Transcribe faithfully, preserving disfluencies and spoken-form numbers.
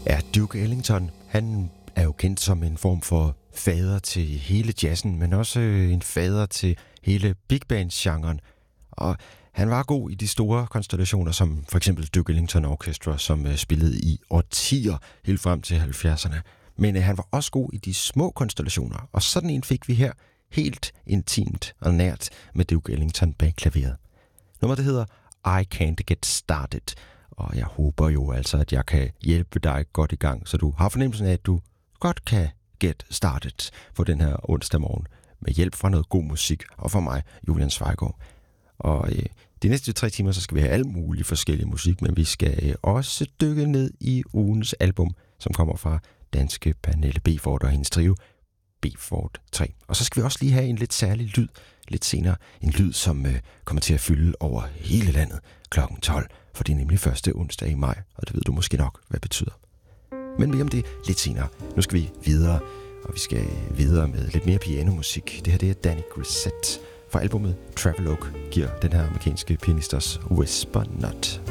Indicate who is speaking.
Speaker 1: Ja, Duke Ellington, han er jo kendt som en form for fader til hele jazzen, men også en fader til hele big band-genren. Og han var god i de store konstellationer, som for eksempel Duke Ellington Orchestra, som spillede i årtier, helt frem til halvfjerdserne. Men han var også god i de små konstellationer, og sådan en fik vi her, helt intimt og nært med Duke Ellington bag klaveret. Nummeret det hedder I Can't Get Started, og jeg håber jo altså, at jeg kan hjælpe dig godt i gang, så du har fornemmelsen af, at du godt kan get started på den her onsdag morgen med hjælp fra noget god musik, og fra mig, Julian Zweigård. Og øh, de næste tre timer, så skal vi have alt muligt forskellig musik, men vi skal øh, også dykke ned i ugens album, som kommer fra danske Pernille Beford og hendes trio, Beford tre. Og så skal vi også lige have en lidt særlig lyd lidt senere. En lyd, som øh, kommer til at fylde over hele landet klokken tolv, for det er nemlig første onsdag i maj, og det ved du måske nok, hvad det betyder. Men mere om det lidt senere. Nu skal vi videre, og vi skal videre med lidt mere pianomusik. Det her det er Danny Grissett fra albumet Travelogue, giver den her amerikanske pianisters Whisper Not.